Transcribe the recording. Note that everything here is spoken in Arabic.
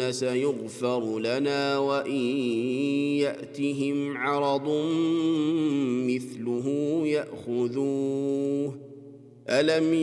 يقولون سيغفر لنا وإن يأتهم عرض مثله يأخذوه ألم